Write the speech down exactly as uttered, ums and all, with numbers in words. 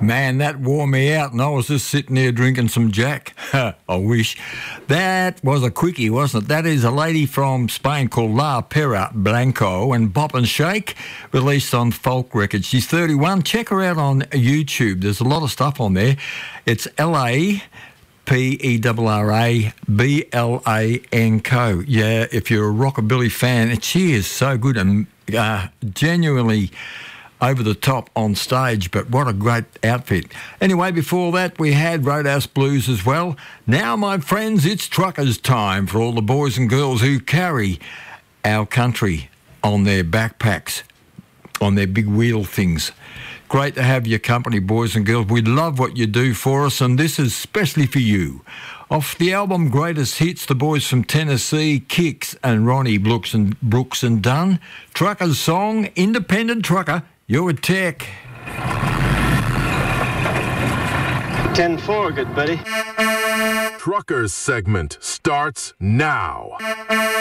Man, that wore me out, and I was just sitting there drinking some Jack. I wish. That was a quickie, wasn't it? That is a lady from Spain called La Pera Blanco, and Bop and Shake, released on Folk Records. She's thirty-one. Check her out on YouTube. There's a lot of stuff on there. It's L A P E R R A B L A N C O. Yeah, if you're a rockabilly fan, she is so good and uh, genuinely over the top on stage, but what a great outfit. Anyway, before that, we had Roadhouse Blues as well. Now, my friends, it's truckers' time for all the boys and girls who carry our country on their backpacks, on their big wheel things. Great to have your company, boys and girls. We love what you do for us, and this is especially for you. Off the album Greatest Hits, the boys from Tennessee, Kicks and Ronnie Brooks and, Brooks and Dunn. Trucker's song, Independent Trucker, You're a Tech. ten four, good buddy. Truckers segment starts now.